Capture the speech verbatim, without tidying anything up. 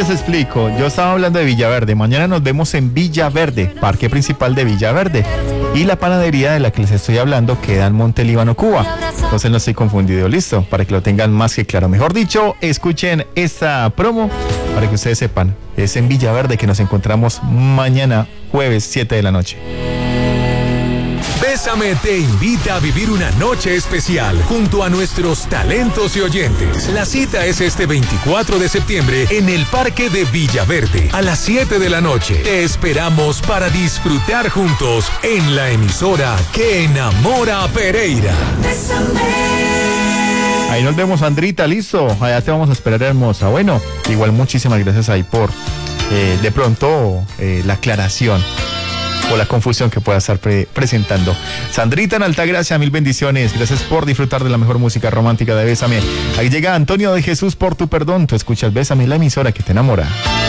les explico. Yo estaba hablando de Villaverde. Mañana nos vemos en Villaverde, parque principal de Villaverde. Y la panadería de la que les estoy hablando queda en Monte Líbano, Cuba. Entonces no estoy confundido, listo, para que lo tengan más que claro. Mejor dicho, escuchen esta promo para que ustedes sepan. Es en Villaverde que nos encontramos mañana, jueves, siete de la noche. Bésame te invita a vivir una noche especial junto a nuestros talentos y oyentes. La cita es este veinticuatro de septiembre en el Parque de Villaverde a las siete de la noche. Te esperamos para disfrutar juntos en la emisora que enamora a Pereira. Ahí nos vemos, Sandrita, listo. Allá te vamos a esperar, hermosa. Bueno, igual muchísimas gracias ahí por eh, de pronto eh, la aclaración o la confusión que pueda estar pre- presentando. Sandrita en Altagracia, mil bendiciones. Gracias por disfrutar de la mejor música romántica de Bésame. Ahí llega Antonio de Jesús por tu perdón. Tú escuchas Bésame, la emisora que te enamora.